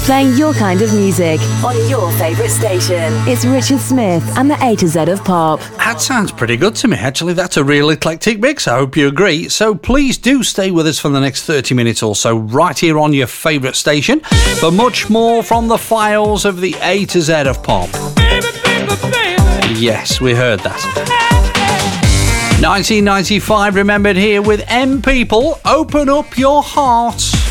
Playing your kind of music on your favourite station. It's Richard Smith and the A to Z of Pop. That sounds pretty good to me, actually. That's a real eclectic mix. I hope you agree. So please do stay with us for the next 30 minutes or so, right here on your favourite station, for much more from the files of the A to Z of Pop. Yes, we heard that. 1995 remembered here with M People, Open Up Your Heart.